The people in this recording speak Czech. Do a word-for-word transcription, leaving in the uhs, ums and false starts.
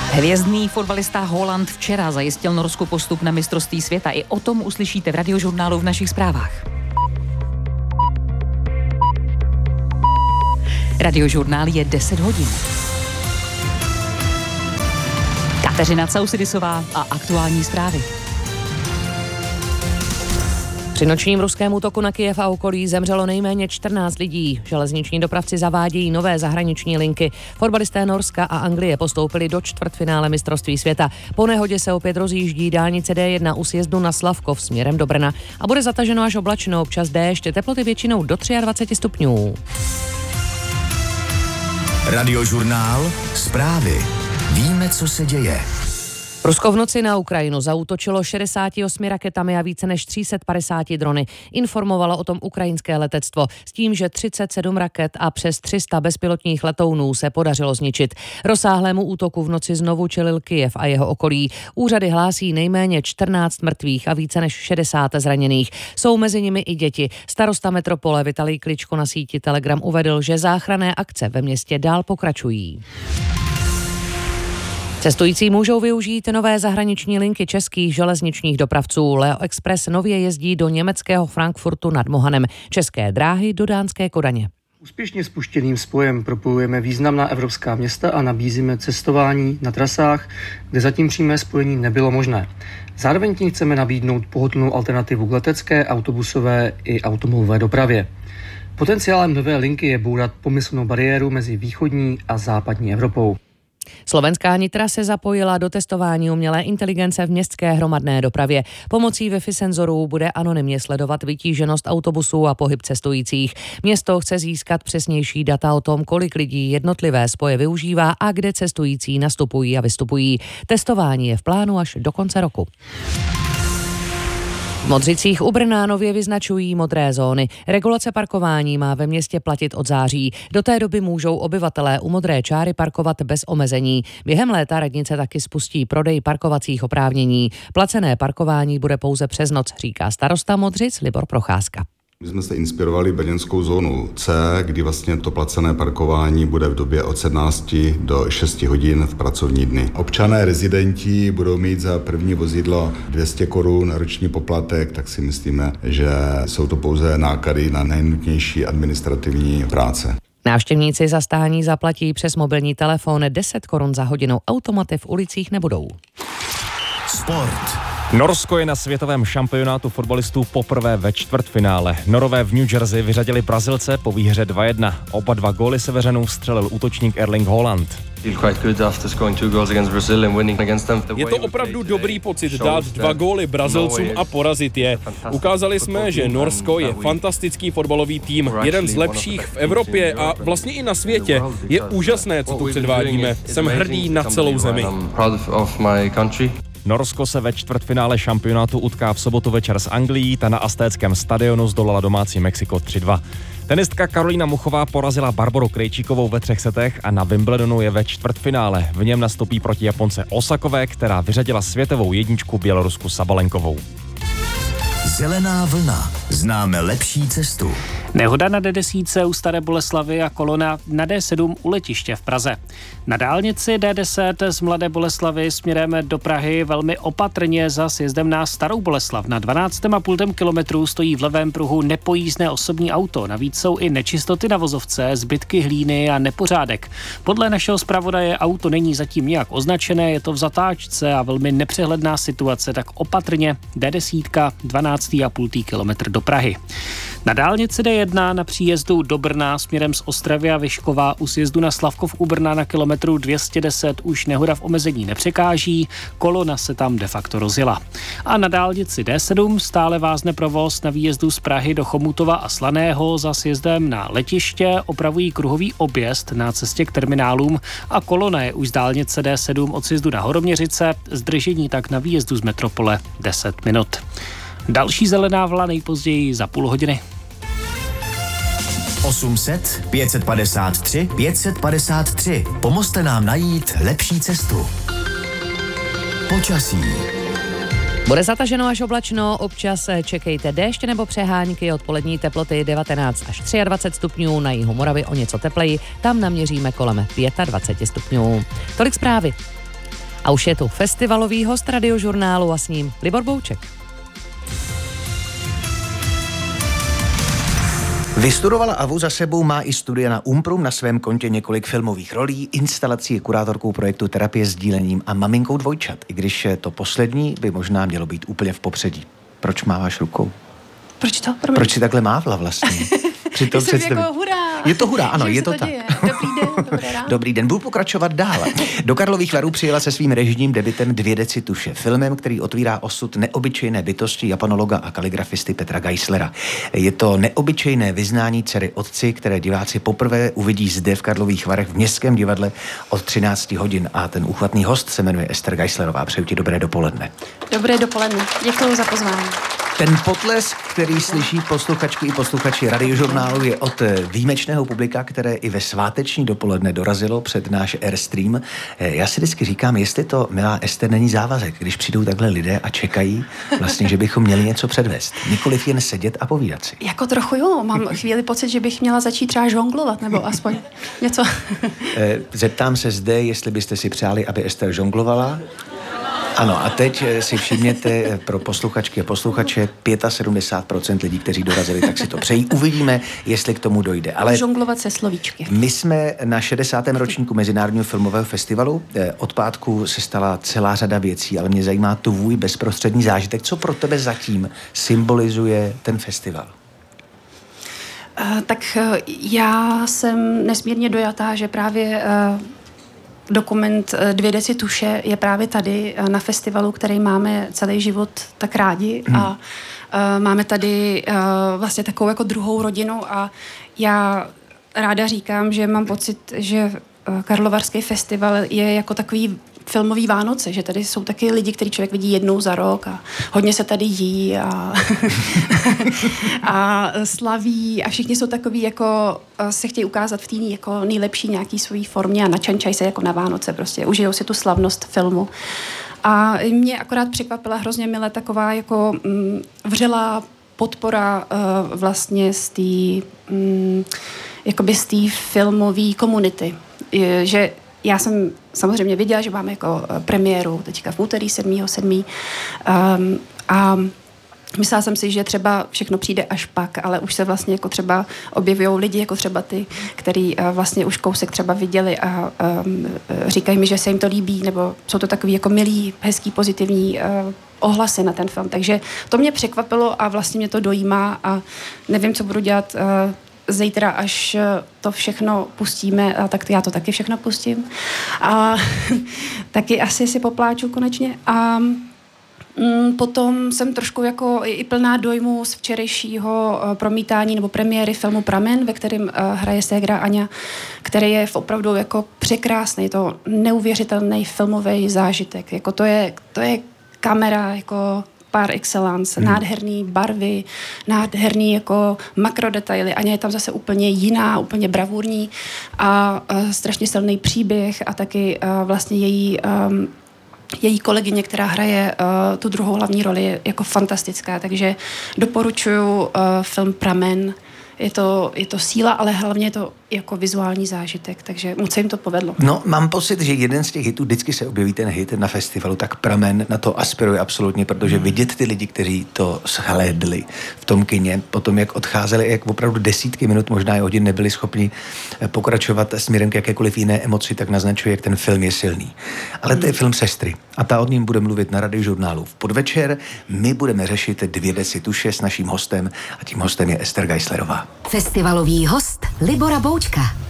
Hvězdný fotbalista Haaland včera zajistil Norsku postup na mistrovství světa. I o tom uslyšíte v Radiožurnálu v našich zprávách. Radiožurnál je deset hodin. Kateřina Causidisová a aktuální zprávy. Při nočním ruském útoku na Kyjev a okolí zemřelo nejméně čtrnáct lidí. Železniční dopravci zavádějí nové zahraniční linky. Fotbalisté Norska a Anglie postoupili do čtvrtfinále mistrovství světa. Po nehodě se opět rozjíždí dálnice D jedna u sjezdu na Slavkov směrem do Brna a bude zataženo až oblačno, občas déšť, teploty většinou do dvacet tři stupňů. Radiožurnál, zprávy. Víme, co se děje. Rusko v noci na Ukrajinu zaútočilo šedesáti osmi raketami a více než tři sta padesáti drony. Informovalo o tom ukrajinské letectvo s tím, že třicet sedm raket a přes tři sta bezpilotních letounů se podařilo zničit. Rozsáhlému útoku v noci znovu čelil Kyjev a jeho okolí. Úřady hlásí nejméně čtrnáct mrtvých a více než šedesát zraněných. Jsou mezi nimi i děti. Starosta metropole Vitalij Kličko na síti Telegram uvedl, že záchranné akce ve městě dál pokračují. Cestující můžou využít nové zahraniční linky českých železničních dopravců. Leo Express nově jezdí do německého Frankfurtu nad Mohanem, České dráhy do dánské Kodaně. Úspěšně spuštěným spojem propojujeme významná evropská města a nabízíme cestování na trasách, kde zatím přímé spojení nebylo možné. Zároveň tím chceme nabídnout pohodlnou alternativu k letecké, autobusové i automobilové dopravě. Potenciálem nové linky je bourat pomyslnou bariéru mezi východní a západní Evropou. Slovenská Nitra se zapojila do testování umělé inteligence v městské hromadné dopravě. Pomocí Wi-Fi senzorů bude anonymně sledovat vytíženost autobusů a pohyb cestujících. Město chce získat přesnější data o tom, kolik lidí jednotlivé spoje využívá a kde cestující nastupují a vystupují. Testování je v plánu až do konce roku. V Modřicích u Brna nově vyznačují modré zóny. Regulace parkování má ve městě platit od září. Do té doby můžou obyvatelé u modré čáry parkovat bez omezení. Během léta radnice taky spustí prodej parkovacích oprávnění. Placené parkování bude pouze přes noc, říká starosta Modřic Libor Procházka. My jsme se inspirovali brněnskou zónu C, kdy vlastně to placené parkování bude v době od sedmnácti do šesti hodin v pracovní dny. Občané, rezidenti budou mít za první vozidlo dvě stě korun roční poplatek, tak si myslíme, že jsou to pouze náklady na nejnutnější administrativní práce. Návštěvníci za stání zaplatí přes mobilní telefon deset korun za hodinu. Automaty v ulicích nebudou. Sport. Norsko je na světovém šampionátu fotbalistů poprvé ve čtvrtfinále. Norové v New Jersey vyřadili Brazilce po výhře dva jedna. Oba dva góly seveřanů střelil útočník Erling Haaland. Je to opravdu dobrý pocit dát dva góly Brazilcům a porazit je. Ukázali jsme, že Norsko je fantastický fotbalový tým, jeden z lepších v Evropě a vlastně i na světě. Je úžasné, co tu předvádíme. Jsem hrdý na celou zemi. Norsko se ve čtvrtfinále šampionátu utká v sobotu večer s Anglií, ta na Aztéckém stadionu zdolala domácí Mexiko tři dva. Tenistka Karolína Muchová porazila Barboru Krejčíkovou ve třech setech a na Wimbledonu je ve čtvrtfinále. V něm nastoupí proti Japonce Osakové, která vyřadila světovou jedničku Bělorusku Sabalenkovou. Zelená vlna. Známe lepší cestu. Nehoda na D deset u Staré Boleslavi a kolona na D sedm u letiště v Praze. Na dálnici D deset z Mladé Boleslavi směrem do Prahy velmi opatrně za sjezdem na Starou Boleslav. Na dvanáct a půl kilometru stojí v levém pruhu nepojízdné osobní auto. Navíc jsou i nečistoty na vozovce, zbytky hlíny a nepořádek. Podle našeho zpravodaje auto není zatím nějak označené, je to v zatáčce a velmi nepřehledná situace, tak opatrně D deset dvanáct a půl kilometr do Prahy. Na dálnici D jedna na příjezdu do Brna směrem z Ostravy a Vyškova u sjezdu na Slavkov u Brna na kilometru dvě stě deset už nehoda v omezení nepřekáží, kolona se tam de facto rozjela. A na dálnici D sedm stále vázne provoz na výjezdu z Prahy do Chomutova a Slaného za sjezdem na letiště, opravují kruhový objezd na cestě k terminálům a kolona je už z dálnice D sedm od sjezdu na Horoměřice, zdržení tak na výjezdu z metropole deset minut. Další zelená vlna nejpozději za půl hodiny. osm set, pět set padesát tři, pět set padesát tři. Pomozte nám najít lepší cestu. Počasí. Bude zataženo až oblačno, občas čekejte déšť nebo přehánky, odpolední teploty devatenáct až dvacet tři stupňů, na jihu Moravy o něco tepleji, tam naměříme kolem dvacet pět stupňů. Tolik zprávy. A už je tu festivalový host Radiožurnálu a s ním Libor Bouček. Vystudovala A V U, za sebou má i studia na Umprum, na svém kontě několik filmových rolí, instalací, je kurátorkou projektu Terapie s dílením a maminkou dvojčat, i když to poslední by možná mělo být úplně v popředí. Proč máváš rukou? Proč to? Promiň. Proč si takhle mávla vlastně? Přitom jsem jako hurá. Je to hurá, ano, je to, to tak. Dobrý den, dobré ráno. Dobrý den, budu pokračovat dál. Do Karlových Varů přijela se svým režijním debutem Dvě deci tuše, filmem, který otvírá osud neobyčejné bytosti japanologa a kaligrafisty Petra Geislera. Je to neobyčejné vyznání dcery otci, které diváci poprvé uvidí zde v Karlových Varech v Městském divadle od třináct hodin a ten úchvatný host se jmenuje Ester Geislerová. Přeju ti dobré dopoledne. Dobré dopoledne, děkuji za pozvání. Ten potlesk, který slyší posluchačky i posluchači Radiožurnálu, je od výjimečného publika, které i ve sváteční dopoledne dorazilo před náš Airstream. Já si vždycky říkám, jestli to, milá Ester, není závazek, když přijdou takhle lidé a čekají vlastně, že bychom měli něco předvést. Nikoliv jen sedět a povídat si. Jako trochu jo, mám chvíli pocit, že bych měla začít třeba žonglovat, nebo aspoň něco. Zeptám se zde, jestli byste si přáli, aby Ester žonglovala. Ano, a teď si všimněte pro posluchačky a posluchače, sedmdesát pět procent lidí, kteří dorazili, tak si to přejí. Uvidíme, jestli k tomu dojde. Ale žonglovat se slovíčky. My jsme na šedesátém ročníku Mezinárodního filmového festivalu. Od pátku se stala celá řada věcí, ale mě zajímá tvůj bezprostřední zážitek. Co pro tebe zatím symbolizuje ten festival? Uh, tak uh, já jsem nesmírně dojatá, že právě uh, dokument Dvě deci tuše je právě tady na festivalu, který máme celý život tak rádi hmm. a uh, máme tady uh, vlastně takovou jako druhou rodinu a já ráda říkám, že mám pocit, že uh, Karlovarský festival je jako takový filmový Vánoce, že tady jsou taky lidi, který člověk vidí jednou za rok a hodně se tady jí a, a slaví a všichni jsou takový jako se chtějí ukázat v té jako nejlepší nějaký svojí formě a načančají se jako na Vánoce prostě, užijou si tu slavnost filmu. A mě akorát překvapila hrozně milé taková jako mm, vřelá podpora uh, vlastně z té mm, jakoby z té filmové komunity, je, že já jsem samozřejmě viděla, že máme jako premiéru teďka v úterý sedmého sedmého Um, a myslela jsem si, že třeba všechno přijde až pak, ale už se vlastně jako třeba objevují lidi, jako třeba ty, který uh, vlastně už kousek třeba viděli a um, říkají mi, že se jim to líbí, nebo jsou to takový jako milý, hezký, pozitivní uh, ohlasy na ten film. Takže to mě překvapilo a vlastně mě to dojímá a nevím, co budu dělat uh, zítra, až to všechno pustíme, a tak já to taky všechno pustím. A taky asi si popláču konečně. A mm, potom jsem trošku jako i plná dojmu z včerejšího promítání nebo premiéry filmu Pramen, ve kterém uh, hraje ségra Aňa, který je opravdu jako překrásný. Je to neuvěřitelný filmový zážitek. Jako to je, to je kamera jako par excellence, hmm. nádherný barvy, nádherný jako makrodetaily. Aňa je tam zase úplně jiná, úplně bravurní a uh, strašně silný příběh a taky uh, vlastně její um, její kolegyně, která hraje uh, tu druhou hlavní roli, je jako fantastická, takže doporučuju uh, film Pramen. Je to, je to síla, ale hlavně je to jako vizuální zážitek, takže moc se jim to povedlo. No, mám pocit, že jeden z těch hitů, vždycky se objeví ten hit na festivalu, tak Pramen na to aspiruje absolutně, protože hmm. vidět ty lidi, kteří to shlédli v tom kině, potom jak odcházeli, jak opravdu desítky minut, možná i hodin nebyli schopni pokračovat směrem k jakékoliv jiné emoci, tak naznačuje, jak ten film je silný. Ale hmm. to je film Sestry a ta od ním bude mluvit na Radiožurnálu v podvečer. My budeme řešit Dvě deci tuše s naším hostem a tím hostem je Ester Geislerová. Festivalový host Libora Boučka.